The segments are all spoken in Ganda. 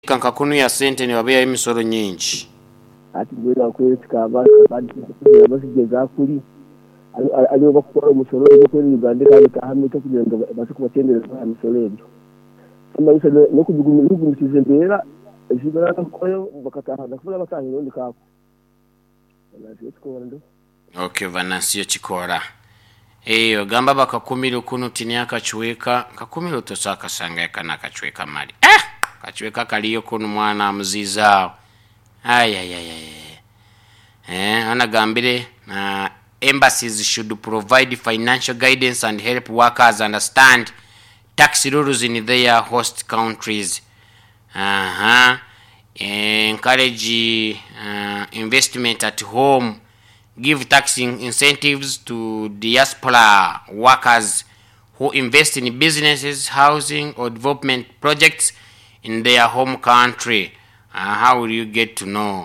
kankakunu ya sente ne babeya emisoro nyingi ati bwera kwesika abandi bazigeza kuri aliyo bakora umusoro wo kuri Uganda kandi kahamwe to kugira ngo base kubatendera umusoro ebyo ama bisa no kugumisize mbera zibara koyo bakatahana kuvuga bakahino ndikako okay Vanasio Chikora eyo gamba bakakumira ukuntu tinya kachuweka kakumira tosaka sanga yakana kachuweka mali kachuweka kaliyo kuno mwana mziza anagambire embassies should provide financial guidance and help workers understand tax rules in their host countries. Encourage investment at home. Give tax incentives to diaspora workers who invest in businesses, housing, or development projects in their home country. How will you get to know?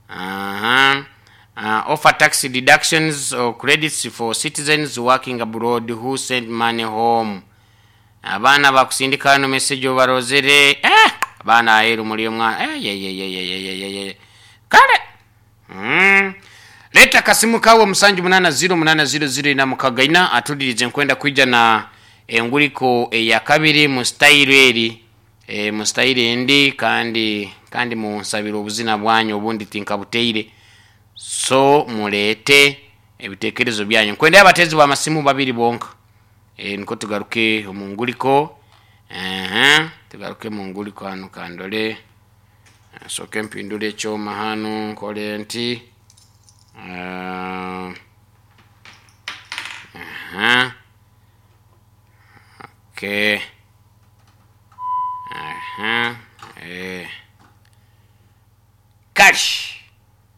Offer tax deductions or credits for citizens working abroad who send money home. Abana bakusindika no message obarozere abana ayeru muri mwana kale leta kasimu kawo musanju 80800 na mukagaina atudirize nkwenda kwijja na enguliko ya kabiri mu style eri mu style ndi kandi mu nsabiro obuzina bwanyu obundi tinka buteire so mulete ebitekerezo byanyu nkwenda abatezi ba masimu babiri bonka niko tugaruke mu nguliko tugaruke mu nguliko hano kandole so kempindule choma hano kolenti okay Cash